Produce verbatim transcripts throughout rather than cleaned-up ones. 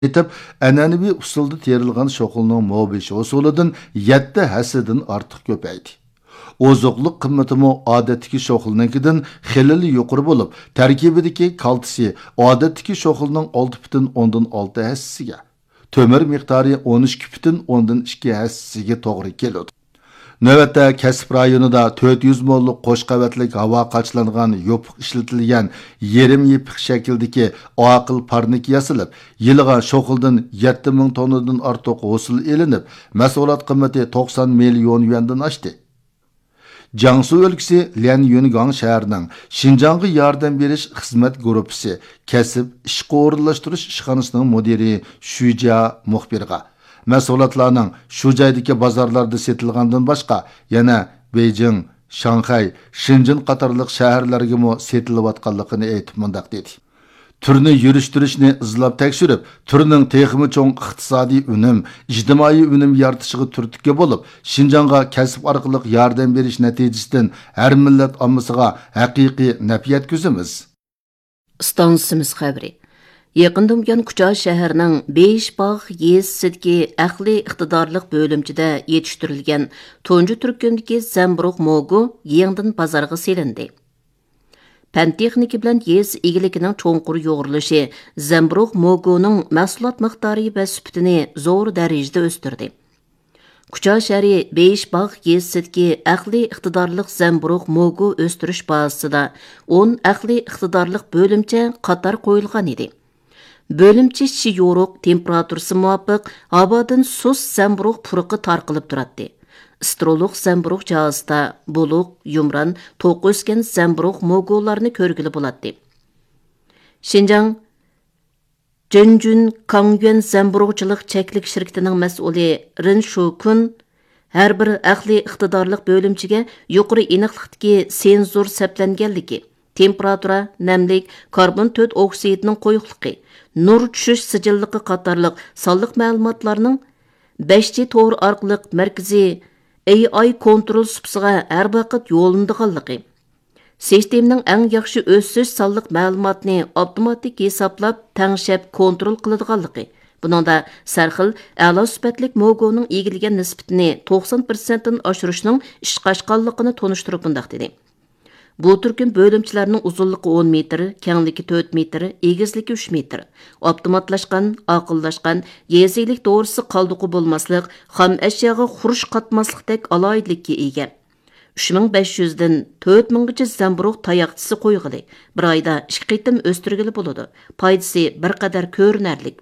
etib, an'anaviy usulda terilgan shoqilning mobish usulidan yetti hasidan ortiq ko'paydi. Ozuqliq qimmatimi odatdagi shoqilnikidan xilili yuqori bo'lib, tarkibidagi kalsiy odatdagi shoqilning olti butun o'ndan olti hassasiga, to'mir miqdori o'n ikki butun o'ndan ikki hassasiga to'g'ri keladi. Növətdə Kəsib rayonunda dörd yüz molluq qo'sh qavatlik havo qaçlanğan yopiq ishlatilgan yerim yepiq shakldagi oqil parnik yasilib, yiliga shoqildan yetti ming tonnadan ortiq hosil elinib, mas'uliyat qimmati to'qson million yuandan oshdi. Jiangsu o'lkasi Lianyungang shahrining Xinjiangga yordam berish xizmat guruhi Kasb ishga o'rinlashtirish ishxonasining mudiri Shujia muxbirga Məsulatlarning shu joydagi bozorlarda setilgandan boshqa yana Beijing, Shanghai, Shenzhen qatorliq shaharlarga mo setilayotganligini aytib mundaq dedi. Turni yurishtirishni izlab tekshirib, turning texmi cho'ng iqtisodiy unum, ijtimoiy unum yaratishiga turtki bo'lib, Xinjiangga kasb orqali yordam berish natijasidan har millat ommasiga haqiqiy naf yetkazamiz. Stansimiz xabari. Yaqında bo'lgan Kucha shahrining besh bog' yezisidagi aqliy iqtidorlik bo'limchida yetishtirilgan tunji turkumdagi zamburug' mogu yangidan bozorga selindi. Pan texnika bilan yez egiligining cho'nqur yo'g'rilishi zamburug' moguning mahsulot miqdori va sifatini zo'r darajada o'stirdi. Kucha shahri besh bog' yezisidagi aqliy iqtidorlik zamburug' mogu o'stirish bazasida o'n aqliy iqtidorlik bo'limcha qator qo'yilgan edi. Bölümçe işi yoruq, temperaturası muvafiq, havadan sus zamburug' puruqi tarqilib turadi. Istrolog zamburug' jahazda buluq, yumran, to'q o'sgan zamburug' mogolarni ko'rgili bo'ladi. Xinjiang Zhenjun Kangyuan zamburug'chilik cheklik shirkatining mas'uli Rin Shukun har bir aqliy iqtidorlik bo'limchiga yuqori aniqlikdagi senzor saplanganligi, temperatura, namlik, karbon to'rt oksidining qo'yiqligi, nur tushish sijilligi qatorliq sonliq ma'lumotlarning besh G to'g'ri orqali markaziy A I kontrol supsiga har vaqt yo'lindiganligi, sistemaning eng yaxshi o'sish sonliq ma'lumotni avtomatik hisoblab tangshab kontrol qiladiganligi, buningda sarxil a'lo sifatlik mogoning egilgan nisbatini to'qson foiz dan oshirishning ishga oshganligini tonishtirib bundaq dedi. Bu turkum bölümçilərinin uzunluğu o'n metr, kengligi to'rt metr, egizligi uch metr. Avtomatlashgan, aqıllaşqan, yezilik doğrusu qaldıqı bolmaslik, xam əşyaga xuruş qatmaslikdek alayidlikka ega. uch ming besh yuz dan to'rt minggacha zamburug' tayoqchisi qo'yg'ili. Bir oyda ikki qitim o'stirgili bo'ladi. Foydasi bir qadar ko'rinarli.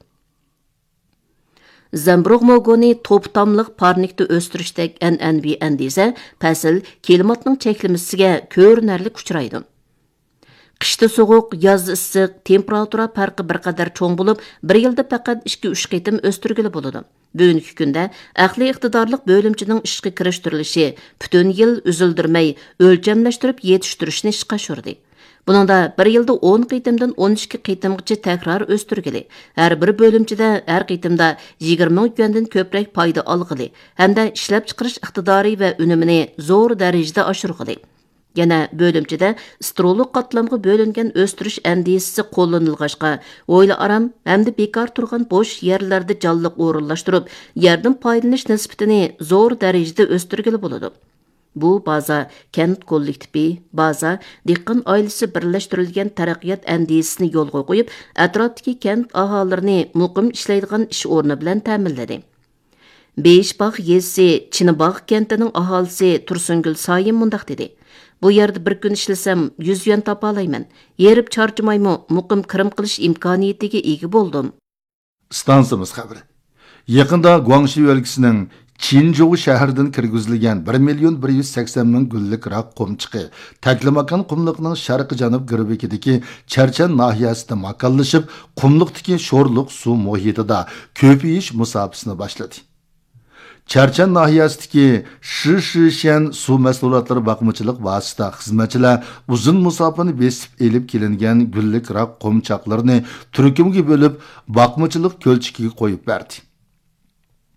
Zamburug' mogoni to'ptamliq parnikda o'stirishdek an'anaviy andiza fasl klimatning cheklimasiga ko'rinarli uchraydi. Qishda sovuq, yozda issiq, temperatura farqi bir qadar cho'ng bo'lib, bir yilda faqat ikki uch qitim o'stirgili bo'ladi. Bugungi kunda aqliy iqtidorlik bo'limchining ishga kirishtirilishi butun yil uzildirmay o'lchamlashtirib yetishtirishni ishga oshirdi. Buningda bir yilda o'n qitimdan o'n ikki qitimgacha takror o'stirgili. Har bir bo'limchida har qitimda yigirma ming yuandan ko'proq foyda olg'ili hamda ishlab chiqarish iqtidori va unumini zo'r darajada oshirg'ili. Yana bo'limchida strolog qatlamga bo'lingan o'stirish andisasi qo'llanilg'ashqa, o'yla aram hamda bekor turgan bo'sh yerlarda jonliq o'rinlashtirib, yerdan foydalanish nisbatini zo'r darajada o'stirgili bo'ladi. Bu baza kent kollektivi, baza dehqon oilasi birlashtirilgan taraqqiyot andisasini yo'lga qo'yib, atrofdagi kent aholilarini muqim ishlaydigan ish o'rni bilan ta'minladi. besh bog' yezisi Chinibog' kentining aholisi Tursungul Soyim mundaq dedi. Bu yerda bir kun ishlasam yuz yuan topa olayman. Yerib charchamaymi muqim kirim qilish imkoniyatiga ega bo'ldim. Stansimiz xabari. Yaqinda Guangxi o'lkasining Qinzhou shahridan kirgizilgan bir million bir yuz sakson ming gullik roq qumchiqi Taklimakan qumliqning sharqi janub g'arbidagi Charchan nahiyasida makonlashib, qumliqdagi sho'rliq suv muhitida ko'payish musofasini boshladi. Charchan nahiyasidagi Shishishan suv mahsulotlari boqmachilik vosita xizmatchilar uzun musofani besib elib kelingan gullik roq qumchoqlarini turkumga bo'lib boqmachilik ko'lchikiga qo'yib berdi.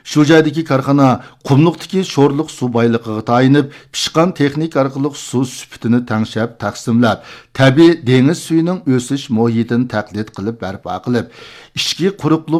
Shu joydagi korxona qumliqdagi sho'rliq suv boyligiga tayinib, pishqan texnika orqali suv sifatini tangshab, taqsimlab, tabiiy dengiz suyining o'sish muhitini taqlid qilib barpo qilib, ichki quruqlik